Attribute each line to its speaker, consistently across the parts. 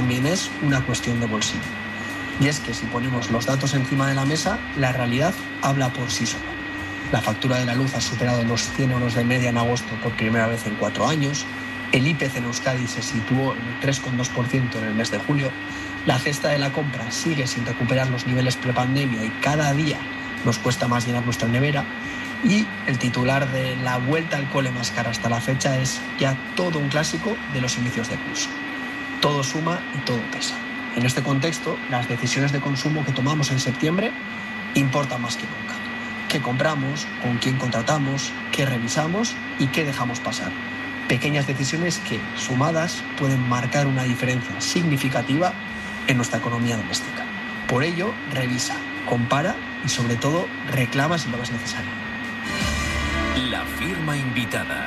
Speaker 1: también es una cuestión de bolsillo. Y es que si ponemos los datos encima de la mesa, la realidad habla por sí sola. La factura de la luz ha superado los 100 euros de media en agosto por primera vez en 4 años. El IPC en Euskadi se situó en el 3,2% en el mes de julio. La cesta de la compra sigue sin recuperar los niveles prepandemia y cada día nos cuesta más llenar nuestra nevera. Y el titular de la vuelta al cole más cara hasta la fecha es ya todo un clásico de los inicios de curso. Todo suma y todo pesa. En este contexto, las decisiones de consumo que tomamos en septiembre importan más que nunca. ¿Qué compramos? ¿Con quién contratamos? ¿Qué revisamos? ¿Y qué dejamos pasar? Pequeñas decisiones que, sumadas, pueden marcar una diferencia significativa en nuestra economía doméstica. Por ello, revisa, compara y, sobre todo, reclama si lo ves necesario.
Speaker 2: La firma invitada.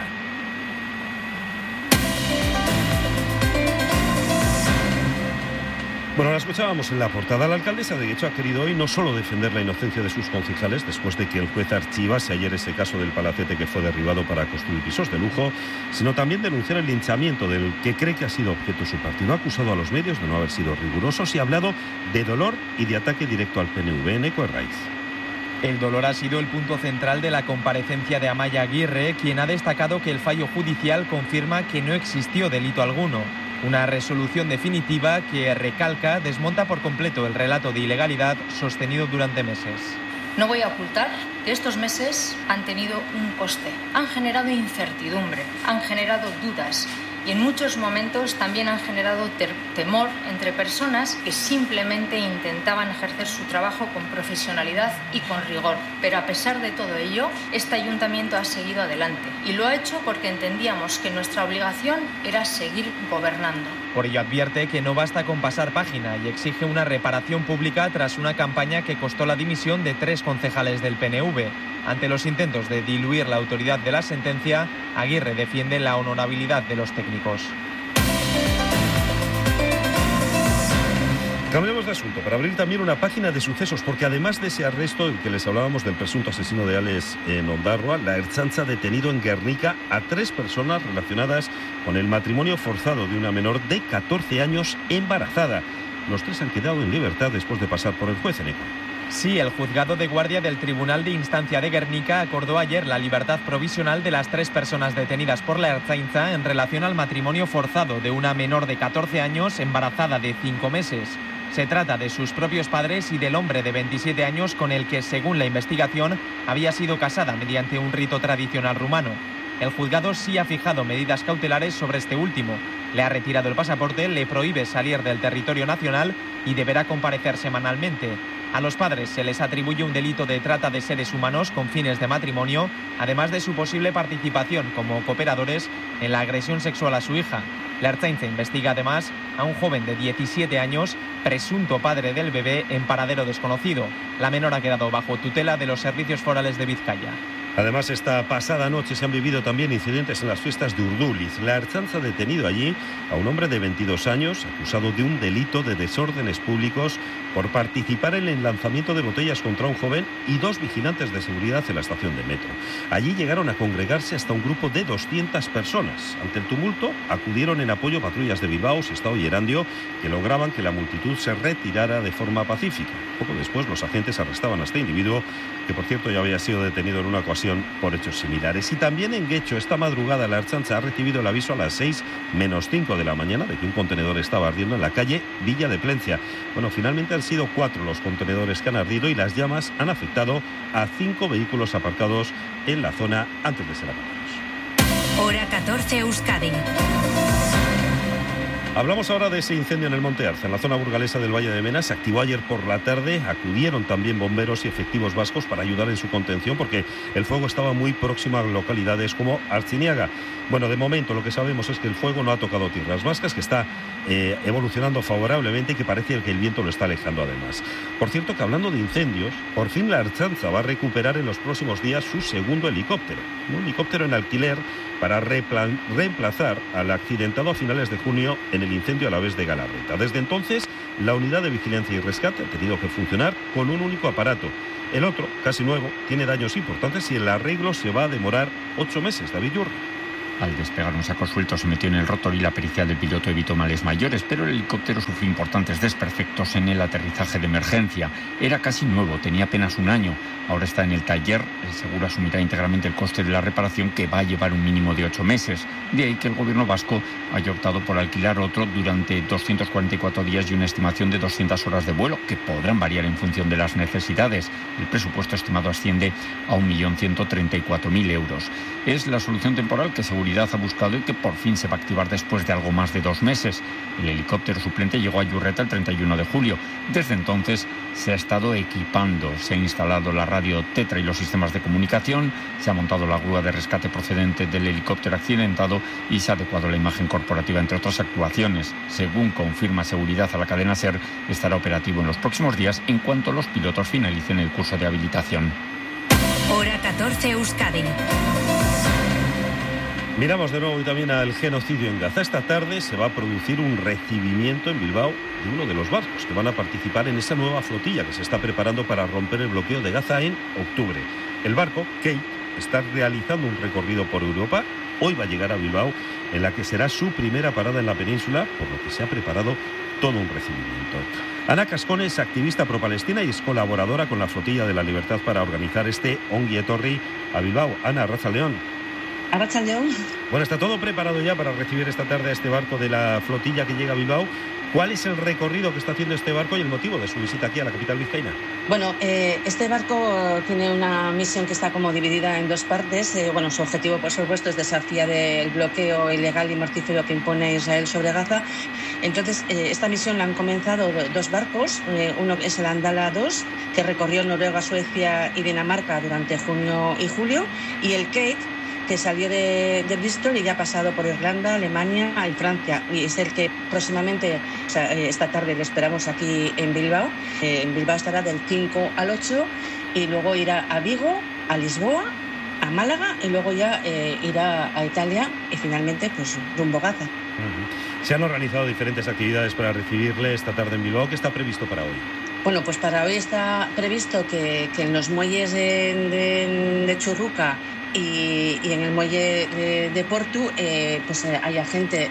Speaker 3: Bueno, la escuchábamos en la portada. La alcaldesa de Getxo ha querido hoy no solo defender la inocencia de sus concejales después de que el juez archivase ayer ese caso del palacete que fue derribado para construir pisos de lujo, sino también denunciar el linchamiento del que cree que ha sido objeto su partido. Ha acusado a los medios de no haber sido rigurosos y ha hablado de dolor y de ataque directo al PNV. En Eco Herraiz.
Speaker 4: El dolor ha sido el punto central de la comparecencia de Amaia Aguirre, quien ha destacado que el fallo judicial confirma que no existió delito alguno. Una resolución definitiva que, recalca, desmonta por completo el relato de ilegalidad sostenido durante meses.
Speaker 5: No voy a ocultar que estos meses han tenido un coste. Han generado incertidumbre, han generado dudas y en muchos momentos también han generado temor entre personas que simplemente intentaban ejercer su trabajo con profesionalidad y con rigor. Pero a pesar de todo ello, este ayuntamiento ha seguido adelante y lo ha hecho porque entendíamos que nuestra obligación era seguir gobernando.
Speaker 4: Por ello advierte que no basta con pasar página y exige una reparación pública tras una campaña que costó la dimisión de 3 concejales del PNV. Ante los intentos de diluir la autoridad de la sentencia, Aguirre defiende la honorabilidad de los técnicos.
Speaker 3: Cambiemos de asunto para abrir también una página de sucesos, porque además de ese arresto en que les hablábamos del presunto asesino de Alex en Ondarroa, la Ertzaintza ha detenido en Guernica a 3 personas relacionadas con el matrimonio forzado de una menor de 14 años embarazada. Los 3 han quedado en libertad después de pasar por el juez en Eco.
Speaker 4: Sí, el juzgado de guardia del Tribunal de Instancia de Guernica acordó ayer la libertad provisional de las 3 personas detenidas por la Ertzaintza en relación al matrimonio forzado de una menor de 14 años embarazada de 5 meses. Se trata de sus propios padres y del hombre de 27 años con el que, según la investigación, había sido casada mediante un rito tradicional rumano. El juzgado sí ha fijado medidas cautelares sobre este último. Le ha retirado el pasaporte, le prohíbe salir del territorio nacional y deberá comparecer semanalmente. A los padres se les atribuye un delito de trata de seres humanos con fines de matrimonio, además de su posible participación como cooperadores en la agresión sexual a su hija. La Ertzaintza investiga además a un joven de 17 años, presunto padre del bebé, en paradero desconocido. La menor ha quedado bajo tutela de los servicios forales de Vizcaya.
Speaker 3: Además, esta pasada noche se han vivido también incidentes en las fiestas de Urduliz. La Ertzaintza ha detenido allí a un hombre de 22 años acusado de un delito de desórdenes públicos por participar en el lanzamiento de botellas contra un joven y 2 vigilantes de seguridad en la estación de metro. Allí llegaron a congregarse hasta un grupo de 200 personas. Ante el tumulto, acudieron en apoyo patrullas de Bilbao, Sestao y Erandio, que lograban que la multitud se retirara de forma pacífica. Poco después, los agentes arrestaban a este individuo, que por cierto ya había sido detenido en una ocasión por hechos similares. Y también en Getxo, esta madrugada, la Ertzaintza ha recibido el aviso a las 6:05 de la mañana de que un contenedor estaba ardiendo en la calle Villa de Plencia. Bueno, finalmente han sido 4 los contenedores que han ardido y las llamas han afectado a 5 vehículos aparcados en la zona antes de ser apagados.
Speaker 6: Hora 14, Euskadi.
Speaker 3: Hablamos ahora de ese incendio en el Monte Arza, en la zona burgalesa del Valle de Mena. Se activó ayer por la tarde, acudieron también bomberos y efectivos vascos para ayudar en su contención porque el fuego estaba muy próximo a localidades como Artziniaga. Bueno, de momento lo que sabemos es que el fuego no ha tocado tierras vascas, que está evolucionando favorablemente y que parece que el viento lo está alejando además. Por cierto, que hablando de incendios, por fin la Ertzaintza va a recuperar en los próximos días su segundo helicóptero. Un helicóptero en alquiler para reemplazar al accidentado a finales de junio en el incendio a la vez de Galarreta. Desde entonces, la unidad de vigilancia y rescate ha tenido que funcionar con un único aparato. El otro, casi nuevo, tiene daños importantes y el arreglo se va a demorar 8 meses. David Yurri.
Speaker 6: Al despegar, un saco suelto se metió en el rotor y la pericia del piloto evitó males mayores, pero el helicóptero sufrió importantes desperfectos en el aterrizaje de emergencia. Era casi nuevo, tenía apenas un año. Ahora está en el taller. El seguro asumirá íntegramente el coste de la reparación, que va a llevar un mínimo de 8 meses. De ahí que el gobierno vasco haya optado por alquilar otro durante 244 días y una estimación de 200 horas de vuelo, que podrán variar en función de las necesidades. El presupuesto estimado asciende a 1.134.000 euros. Es la solución temporal que Seguridad ha buscado y que por fin se va a activar después de algo más de 2 meses. El helicóptero suplente llegó a Yurreta el 31 de julio. Desde entonces se ha estado equipando. Se ha instalado la radio Tetra y los sistemas de comunicación, se ha montado la grúa de rescate procedente del helicóptero accidentado y se ha adecuado la imagen corporativa, entre otras actuaciones. Según confirma Seguridad a la cadena SER, estará operativo en los próximos días en cuanto los pilotos finalicen el curso de habilitación.
Speaker 7: Hora 14 Euskadi.
Speaker 3: Miramos de nuevo y también al genocidio en Gaza. Esta tarde se va a producir un recibimiento en Bilbao de uno de los barcos que van a participar en esa nueva flotilla que se está preparando para romper el bloqueo de Gaza en octubre. El barco, Kate, está realizando un recorrido por Europa. Hoy va a llegar a Bilbao, en la que será su primera parada en la península, por lo que se ha preparado todo un recibimiento. Ana Cascón es activista pro-palestina y es colaboradora con la Flotilla de la Libertad para organizar este Ongi Etorri a Bilbao. Ana, Arratsaldeon.
Speaker 8: Arratsaldeon.
Speaker 3: Bueno, está todo preparado ya para recibir esta tarde a este barco de la flotilla que llega a Bilbao. ¿Cuál es el recorrido que está haciendo este barco y el motivo de su visita aquí a la capital vizcaína?
Speaker 8: Bueno, este barco tiene una misión que está como dividida en 2 partes. Bueno, su objetivo, por supuesto, es desafiar el bloqueo ilegal y mortífero que impone Israel sobre Gaza. Entonces, esta misión la han comenzado 2 barcos. Uno es el Andala 2, que recorrió Noruega, Suecia y Dinamarca durante junio y julio, y el Kate, que salió de Bristol y ya ha pasado por Irlanda, Alemania y Francia. Y es el que próximamente, o sea, esta tarde le esperamos aquí en Bilbao. En Bilbao estará del 5 al 8 y luego irá a Vigo, a Lisboa, a Málaga y luego ya irá a Italia y finalmente pues rumbo a Gaza.
Speaker 3: Se han organizado diferentes actividades para recibirle esta tarde en Bilbao. ¿Qué está previsto para hoy?
Speaker 8: Bueno, pues para hoy está previsto que en los muelles de Churruca y en el muelle de Porto pues haya gente,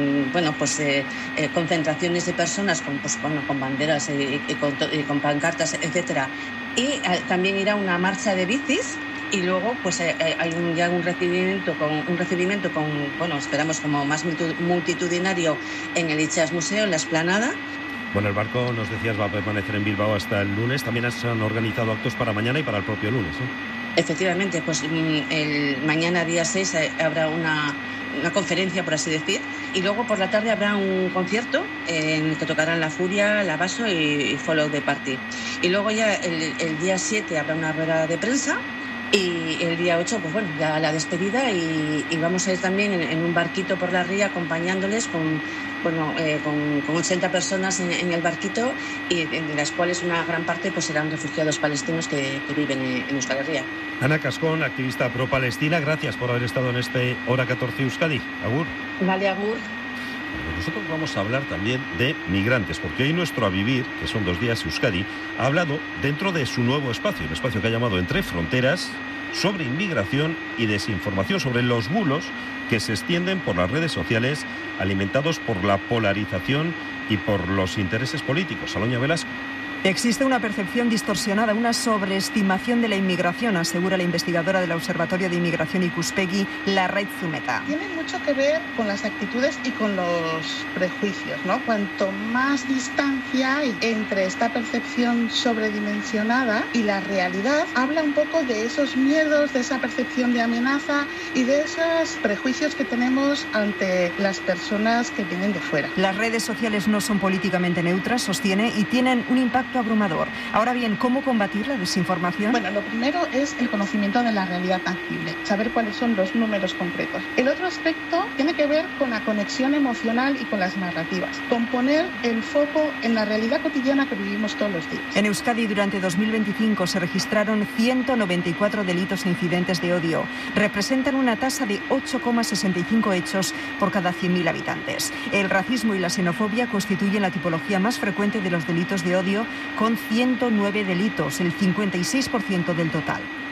Speaker 8: concentraciones de personas con banderas y con pancartas, etcétera. Y también irá una marcha de bicis. Y luego pues hay un recibimiento con esperamos como más multitudinario en el Itxas Museo, en la explanada.
Speaker 3: Bueno, el barco, nos decías, va a permanecer en Bilbao hasta el lunes. También se han organizado actos para mañana y para el propio lunes, ¿no?
Speaker 8: Efectivamente, pues mañana día 6 habrá una conferencia, por así decir, y luego por la tarde habrá un concierto en el que tocarán La Furia, La Vaso y Follow the Party. Y luego ya el día 7 habrá una rueda de prensa. Y el día 8, pues bueno, ya la despedida y vamos a ir también en un barquito por la ría acompañándoles con 80 personas en el barquito y de las cuales una gran parte pues serán refugiados palestinos que viven en Euskal Herria.
Speaker 3: Ana Cascón, activista pro-palestina, gracias por haber estado en este Hora 14 Euskadi. Agur.
Speaker 8: Vale, agur.
Speaker 3: Nosotros vamos a hablar también de migrantes, porque hoy nuestro A Vivir, que son 2 días Euskadi, ha hablado dentro de su nuevo espacio, un espacio que ha llamado Entre Fronteras, sobre inmigración y desinformación, sobre los bulos que se extienden por las redes sociales, alimentados por la polarización y por los intereses políticos. Aloña Velasco.
Speaker 9: Existe una percepción distorsionada, una sobreestimación de la inmigración, asegura la investigadora del Observatorio de Inmigración Ikuspegi, Larraitz Zumeta.
Speaker 10: Tiene mucho que ver con las actitudes y con los prejuicios, ¿no? Cuanto más distancia hay entre esta percepción sobredimensionada y la realidad, habla un poco de esos miedos, de esa percepción de amenaza y de esos prejuicios que tenemos ante las personas que vienen de fuera.
Speaker 9: Las redes sociales no son políticamente neutras, sostiene, y tienen un impacto abrumador. Ahora bien, ¿cómo combatir la desinformación?
Speaker 10: Bueno, lo primero es el conocimiento de la realidad tangible, saber cuáles son los números concretos. El otro aspecto tiene que ver con la conexión emocional y con las narrativas, con poner el foco en la realidad cotidiana que vivimos todos los días.
Speaker 9: En Euskadi durante 2025 se registraron 194 delitos e incidentes de odio. Representan una tasa de 8,65 hechos por cada 100.000 habitantes. El racismo y la xenofobia constituyen la tipología más frecuente de los delitos de odio, con 109 delitos, el 56% del total.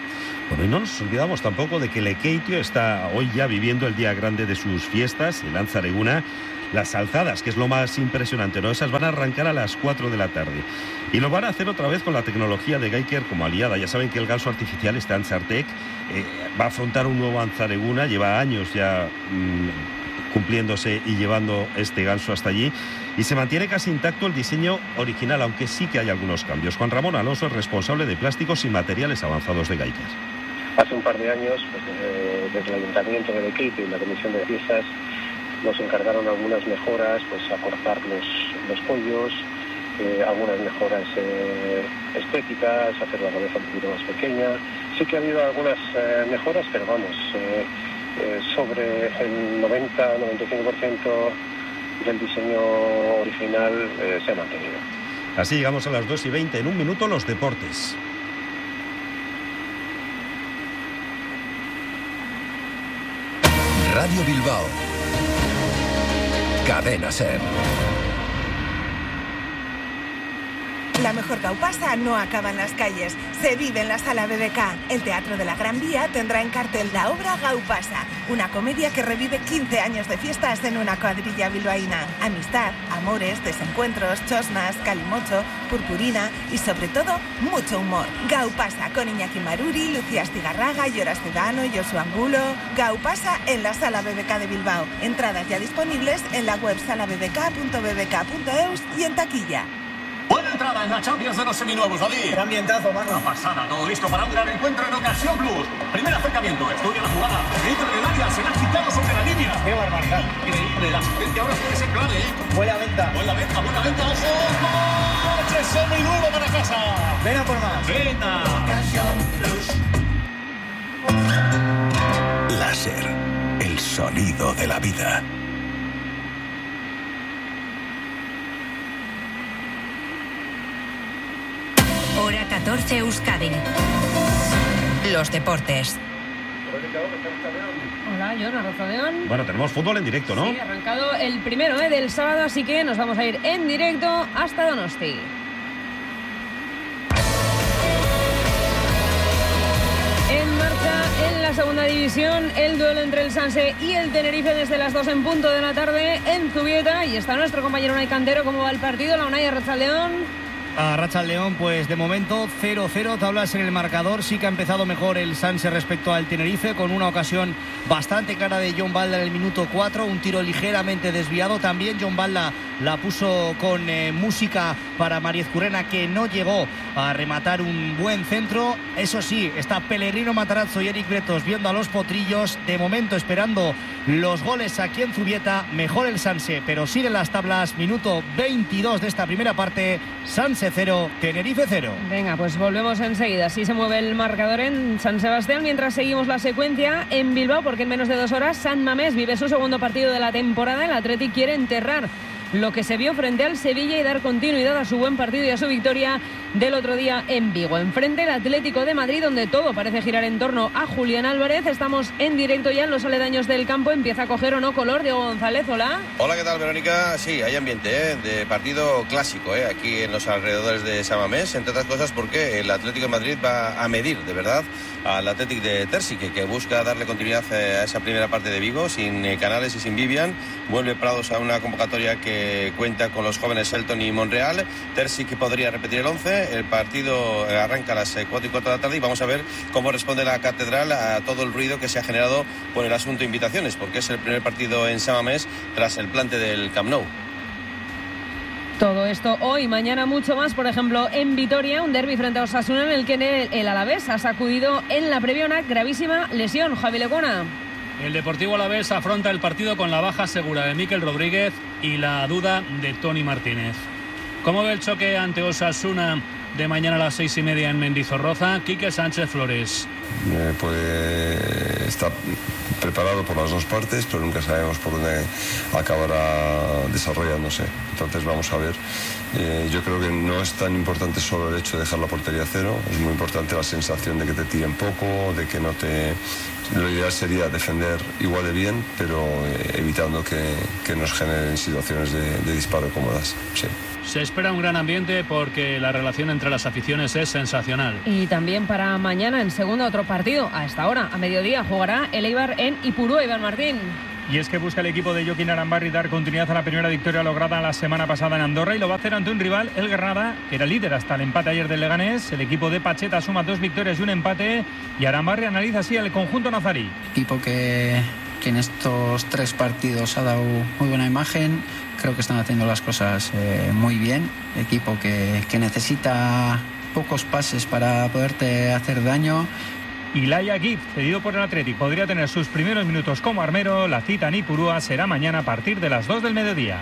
Speaker 3: Bueno, y no nos olvidamos tampoco de que Lekeitio está hoy ya viviendo el día grande de sus fiestas, el Antzareguna. Las alzadas, que es lo más impresionante, ¿no? Esas van a arrancar a las 4 de la tarde. Y lo van a hacer otra vez con la tecnología de Geiker como aliada. Ya saben que el ganso artificial, este Antzartek, va a afrontar un nuevo Antzareguna. Lleva años ya cumpliéndose y llevando este ganso hasta allí. Y se mantiene casi intacto el diseño original, aunque sí que hay algunos cambios. Juan Ramón Alonso es responsable de plásticos y materiales avanzados de Geiker.
Speaker 11: Hace un par de años, desde el Ayuntamiento de Lekeitio y la Comisión de Fiestas, nos encargaron algunas mejoras, pues acortar los cuellos, algunas mejoras estéticas, hacer la cabeza un poquito más pequeña. Sí que ha habido algunas mejoras, pero vamos, sobre el 90-95% del diseño original se ha mantenido.
Speaker 3: Así llegamos a las 2:20. En un minuto los deportes.
Speaker 2: Radio Bilbao. Cadena SER.
Speaker 12: La mejor gaupasa no acaba en las calles, se vive en la Sala BBK. El Teatro de la Gran Vía tendrá en cartel la obra Gaupasa, una comedia que revive 15 años de fiestas en una cuadrilla bilbaína. Amistad, amores, desencuentros, chosnas, calimocho, purpurina y sobre todo, mucho humor. Gaupasa con Iñaki Maruri, Lucía Astigarraga, Lloras Cedano, Josu Angulo. Gaupasa en la Sala BBK de Bilbao. Entradas ya disponibles en la web salabbk.bbk.eus y en taquilla.
Speaker 13: Buena entrada en la Champions de los seminuevos, David.
Speaker 14: Qué ambientazo, mano.
Speaker 13: Una pasada, todo listo para un gran encuentro en Ocasión Plus. Primer acercamiento, estudia la jugada. Dentro del área, se la ha quitado sobre la línea.
Speaker 14: Qué barbaridad.
Speaker 13: Increíble, la asistencia ahora puede ser clave, ¿eh?
Speaker 14: Buena venta.
Speaker 13: Buena venta, ojo. ¡Coche seminuevo para casa!
Speaker 14: Ven a por más.
Speaker 13: Venga.
Speaker 2: Ocasión Plus. Láser, el sonido de la vida.
Speaker 7: Hora 14 Euskadi. Los deportes.
Speaker 15: Hola, John Arrazadeón.
Speaker 3: Bueno, tenemos fútbol en directo, ¿no?
Speaker 15: Sí, arrancado el primero del sábado, así que nos vamos a ir en directo hasta Donosti. En marcha en la segunda división el duelo entre el Sanse y el Tenerife desde las 2 en punto de la tarde en Zubieta. Y está nuestro compañero Unai Cantero. ¿Cómo va el partido? La Unai Arratzaldeón.
Speaker 16: A Arratsaldeón, pues de momento 0-0, tablas en el marcador. Sí que ha empezado mejor el Sanse respecto al Tenerife, con una ocasión bastante clara de John Balda en el minuto 4, un tiro ligeramente desviado. También John Balda la puso con música para Mariez Currena, que no llegó a rematar un buen centro. Eso sí, está Pellegrino Matarazzo y Eric Bretos viendo a los potrillos, de momento esperando los goles aquí en Zubieta. Mejor el Sanse, pero siguen las tablas. Minuto 22 de esta primera parte. Sanse 0, Tenerife 0.
Speaker 15: Venga, pues volvemos enseguida. Así se mueve el marcador en San Sebastián, mientras seguimos la secuencia en Bilbao, porque en menos de 2 horas San Mamés vive su segundo partido de la temporada. El Athletic quiere enterrar lo que se vio frente al Sevilla y dar continuidad a su buen partido y a su victoria del otro día en Vigo. Enfrente el Atlético de Madrid, donde todo parece girar en torno a Julián Álvarez. Estamos en directo ya en los aledaños del campo. Empieza a coger o no color. Diego González, hola.
Speaker 17: Hola, ¿qué tal, Verónica? Sí, hay ambiente de partido clásico aquí en los alrededores de San Mamés, entre otras cosas porque el Atlético de Madrid va a medir, de verdad, al Athletic de Terzic, que busca darle continuidad a esa primera parte de Vigo, sin Canales y sin Vivian. Vuelve Prados a una convocatoria que cuenta con los jóvenes Elton y Monreal. Terzic podría repetir el 11. El partido arranca a las 4:15 de la tarde y vamos a ver cómo responde la Catedral a todo el ruido que se ha generado por el asunto de invitaciones, porque es el primer partido en San Mamés tras el plante del Camp Nou.
Speaker 15: Todo esto hoy, mañana mucho más. Por ejemplo, en Vitoria, un derbi frente a Osasuna en el que el Alavés ha sacudido en la previa una gravísima lesión. Javi Lecona.
Speaker 18: El Deportivo Alavés afronta el partido con la baja segura de Mikel Rodríguez y la duda de Toni Martínez. ¿Cómo ve el choque ante Osasuna de mañana a las 6:30 en Mendizorroza? Quique Sánchez Flores.
Speaker 19: Puede estar preparado por las dos partes, pero nunca sabemos por dónde acabará desarrollándose. Entonces vamos a ver. Yo creo que no es tan importante solo el hecho de dejar la portería a cero. Es muy importante la sensación de que te tiren poco, de que no te... Lo ideal sería defender igual de bien, pero evitando que nos generen situaciones de disparo cómodas. Sí.
Speaker 18: Se espera un gran ambiente porque la relación entre las aficiones es sensacional.
Speaker 15: Y también para mañana en segunda otro partido. A esta hora, a mediodía, jugará el Eibar en Ipurúa, Iván Martín.
Speaker 20: Y es que busca el equipo de Joaquín Arambarri dar continuidad a la primera victoria lograda la semana pasada en Andorra y lo va a hacer ante un rival, el Granada, que era líder hasta el empate ayer del Leganés. El equipo de Pacheta suma 2 victorias y un empate y Arambarri analiza así el conjunto nazarí.
Speaker 21: Equipo que en estos 3 partidos ha dado muy buena imagen. Creo que están haciendo las cosas muy bien. Equipo que necesita pocos pases para poderte hacer daño.
Speaker 20: Ilaya Gibb, cedido por el Athletic, podría tener sus primeros minutos como armero. La cita en Ipurúa será mañana a partir de las 2 del mediodía.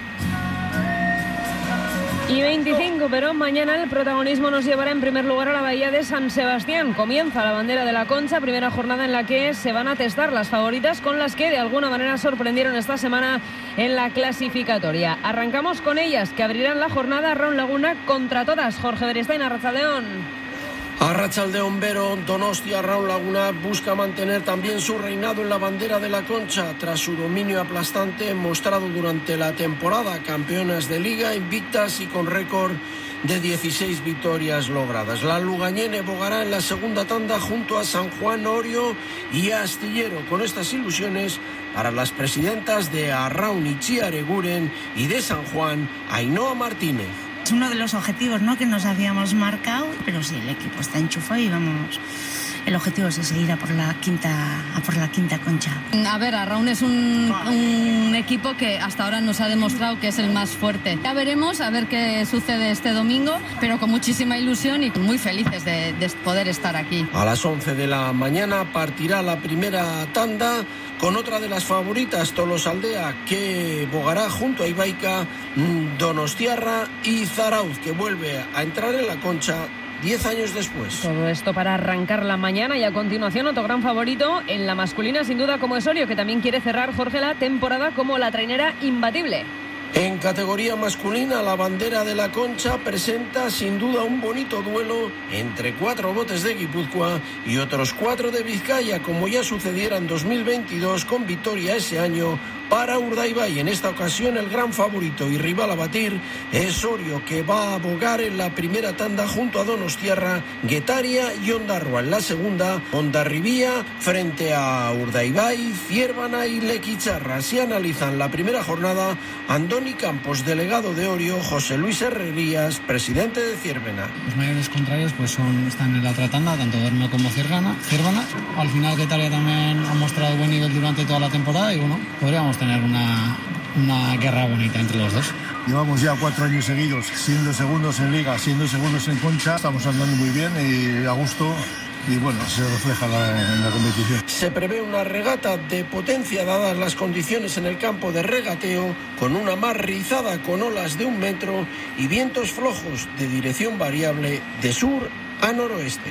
Speaker 15: Y 25, pero mañana el protagonismo nos llevará en primer lugar a la bahía de San Sebastián. Comienza la bandera de la Concha, primera jornada en la que se van a testar las favoritas con las que de alguna manera sorprendieron esta semana en la clasificatoria. Arrancamos con ellas, que abrirán la jornada Raúl Laguna contra todas. Jorge Beristain, Arratsaldeon.
Speaker 22: Arratsaldeon Vero, Donostia Raúl Laguna busca mantener también su reinado en la bandera de la Concha tras su dominio aplastante mostrado durante la temporada. Campeonas de Liga, invictas y con récord de 16 victorias logradas. La lugañene bogará en la segunda tanda junto a San Juan, Orio y Astillero, con estas ilusiones para las presidentas de Arraun y Chiareguren y de San Juan, Ainhoa Martínez.
Speaker 23: Es uno de los objetivos, ¿no?, que nos habíamos marcado, pero sí, el equipo está enchufado y vamos. El objetivo es seguir a por la quinta concha.
Speaker 5: A ver, Arraun es un equipo que hasta ahora nos ha demostrado que es el más fuerte. Ya veremos a ver qué sucede este domingo, pero con muchísima ilusión y muy felices de poder estar aquí.
Speaker 22: A las 11 de la mañana partirá la primera tanda con otra de las favoritas, Tolosaldea, que bogará junto a Ibaica, Donostiarra y Zarauz, que vuelve a entrar en la Concha 10 años después.
Speaker 15: Todo esto para arrancar la mañana y a continuación otro gran favorito en la masculina, sin duda, como es Orio, que también quiere cerrar, Jorge, la temporada como la trainera imbatible.
Speaker 22: En categoría masculina, la bandera de la Concha presenta sin duda un bonito duelo entre 4 botes de Guipúzcoa y otros 4 de Vizcaya, como ya sucediera en 2022 con victoria ese año para Urdaibai. En esta ocasión el gran favorito y rival a batir es Orio, que va a bogar en la primera tanda junto a Donostiarra, Guetaria y Ondarroa. En la segunda, Hondarribía frente a Urdaibai, Ciervana y Lequicharra. Así analizan la primera jornada Andoni Campos, delegado de Orio, José Luis Herrerías, presidente de Ciervena.
Speaker 24: Los mayores contrarios están en la otra tanda, tanto Dorno como Ciervana. Al final Guetaria también ha mostrado buen nivel durante toda la temporada y bueno, podríamos tener una guerra bonita entre los dos.
Speaker 25: Llevamos ya 4 años seguidos siendo segundos en Liga, siendo segundos en Concha. Estamos andando muy bien y a gusto. Y bueno, se refleja en la competición.
Speaker 22: Se prevé una regata de potencia dadas las condiciones en el campo de regateo, con una mar rizada con olas de 1 metro y vientos flojos de dirección variable de sur a noroeste.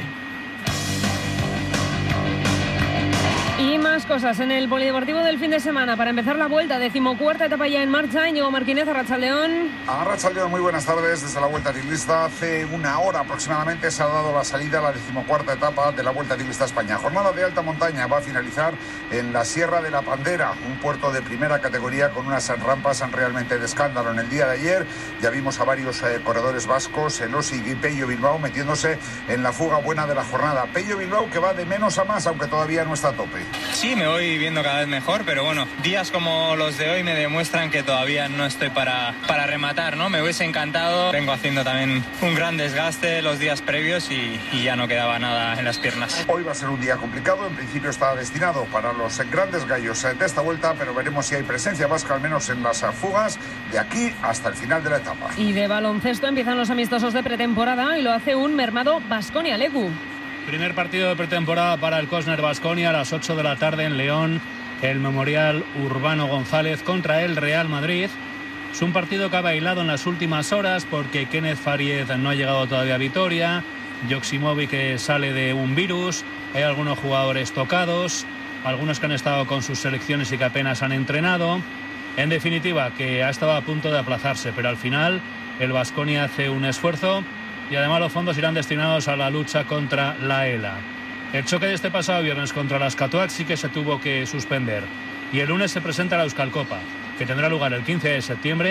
Speaker 15: Y más cosas en el polideportivo del fin de semana. Para empezar la vuelta, 14ª etapa ya en marcha. Íñigo Martínez, Arratsaldeon.
Speaker 26: Arratsaldeon, muy buenas tardes. Desde la Vuelta Ciclista, hace 1 hora aproximadamente se ha dado la salida a la 14ª etapa de la Vuelta Ciclista España. Jornada de alta montaña, va a finalizar en la Sierra de la Pandera, un puerto de primera categoría con unas rampas realmente de escándalo. En el día de ayer ya vimos a varios corredores vascos, Elosi y Pello Bilbao, metiéndose en la fuga buena de la jornada. Pello Bilbao, que va de menos a más, aunque todavía no está a tope.
Speaker 27: Sí, me voy viendo cada vez mejor, pero bueno, días como los de hoy me demuestran que todavía no estoy para rematar, ¿no? Me hubiese encantado. Vengo haciendo también un gran desgaste los días previos y ya no quedaba nada en las piernas.
Speaker 26: Hoy va a ser un día complicado, en principio está destinado para los grandes gallos de esta vuelta, pero veremos si hay presencia vasca, al menos en las fugas, de aquí hasta el final de la etapa.
Speaker 15: Y de baloncesto empiezan los amistosos de pretemporada y lo hace un mermado Baskonia, Leku.
Speaker 18: Primer partido de pretemporada para el Cosner Baskonia a las 8 de la tarde en León, el Memorial Urbano González contra el Real Madrid. Es un partido que ha bailado en las últimas horas porque Kenneth Fariez no ha llegado todavía a Vitoria, Joksimovic que sale de un virus, hay algunos jugadores tocados, algunos que han estado con sus selecciones y que apenas han entrenado. En definitiva, que ha estado a punto de aplazarse, pero al final el Baskonia hace un esfuerzo y además los fondos irán destinados a la lucha contra la ELA. El choque de este pasado viernes contra las Catoac sí que se tuvo que suspender y el lunes se presenta la Euskalcopa, que tendrá lugar el 15 de septiembre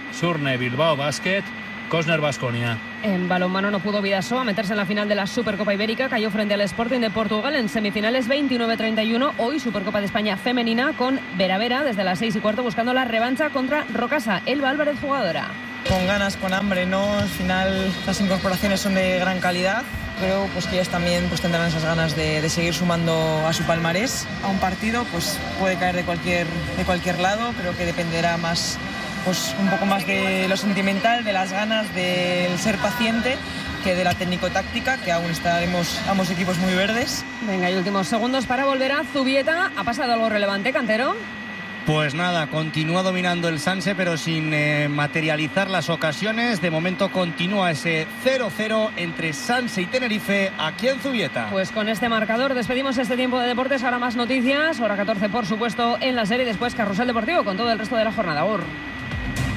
Speaker 18: Surne Bilbao Basket, Cosner Baskonia.
Speaker 15: En balonmano no pudo Vidasoa meterse en la final de la Supercopa Ibérica, cayó frente al Sporting de Portugal en semifinales 29-31. Hoy Supercopa de España femenina con Vera desde las 6:15 buscando la revancha contra Rocasa. Elba Álvarez, jugadora.
Speaker 1: Con ganas, con hambre, ¿no? Al final las incorporaciones son de gran calidad. Creo pues que ellas también pues tendrán esas ganas de seguir sumando a su palmarés. A un partido pues puede caer de cualquier lado, creo que dependerá más, pues un poco más de lo sentimental, de las ganas, del ser paciente, que de la técnico-táctica, que aún estaremos ambos equipos muy verdes.
Speaker 15: Venga, y últimos segundos para volver a Zubieta. ¿Ha pasado algo relevante, Cantero?
Speaker 16: Pues nada, continúa dominando el Sanse, pero sin materializar las ocasiones. De momento continúa ese 0-0 entre Sanse y Tenerife aquí en Zubieta.
Speaker 15: Pues con este marcador despedimos este tiempo de deportes. Ahora más noticias, hora 14 por supuesto en la serie, después Carrusel Deportivo con todo el resto de la jornada.